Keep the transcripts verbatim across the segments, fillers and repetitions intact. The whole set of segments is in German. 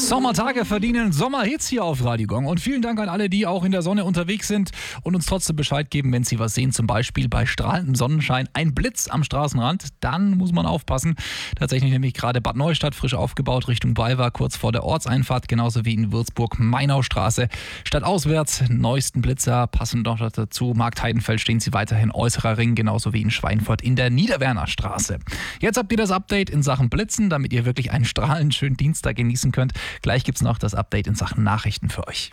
Sommertage verdienen Sommerhits hier auf Radio Gong. Und vielen Dank an alle, die auch in der Sonne unterwegs sind und uns trotzdem Bescheid geben, wenn sie was sehen. Zum Beispiel bei strahlendem Sonnenschein ein Blitz am Straßenrand. Dann muss man aufpassen. Tatsächlich nämlich gerade Bad Neustadt frisch aufgebaut Richtung Balver, kurz vor der Ortseinfahrt. Genauso wie in Würzburg Mainaustraße. Stadtauswärts neuesten Blitzer. Passend noch dazu Markt Heidenfeld stehen sie weiterhin äußerer Ring. Genauso wie in Schweinfurt in der Niederwerner Straße. Jetzt habt ihr das Update in Sachen Blitzen, damit ihr wirklich einen strahlend schönen Dienstag genießen könnt. Gleich gibt's noch das Update in Sachen Nachrichten für euch.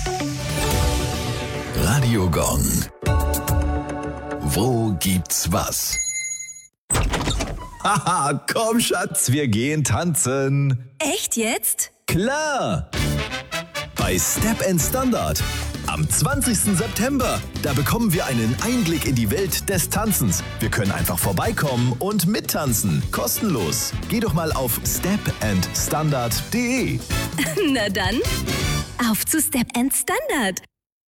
Radio Gong. Wo gibt's was? Haha, komm Schatz, wir gehen tanzen. Echt jetzt? Klar! Bei Step and Standard. Am zwanzigsten September, da bekommen wir einen Einblick in die Welt des Tanzens. Wir können einfach vorbeikommen und mittanzen. Kostenlos. Geh doch mal auf step and standard punkt de. Na dann, auf zu Step and Standard.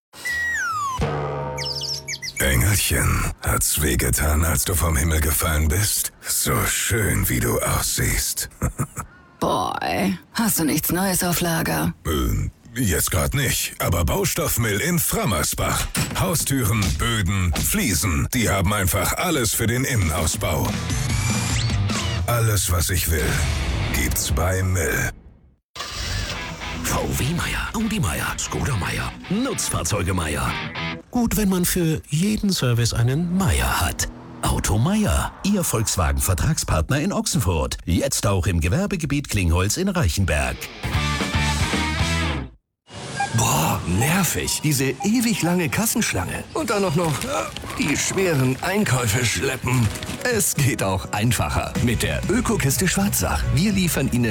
Engelchen, hat's wehgetan, als du vom Himmel gefallen bist? So schön, wie du aussiehst. Boy, hast du nichts Neues auf Lager? Ähm, jetzt grad nicht, aber Baustoffmill in Frammersbach. Haustüren, Böden, Fliesen, die haben einfach alles für den Innenausbau. Alles, was ich will, gibt's bei Mill. V W Meier, Audi Meier, Skoda Meier, Nutzfahrzeuge Meier. Gut, wenn man für jeden Service einen Meier hat. Auto Meier, Ihr Volkswagen-Vertragspartner in Ochsenfurt. Jetzt auch im Gewerbegebiet Klingholz in Reichenberg. Boah, nervig. Diese ewig lange Kassenschlange. Und dann noch noch die schweren Einkäufe schleppen. Es geht auch einfacher mit der Ökokiste Schwarzach. Wir liefern Ihnen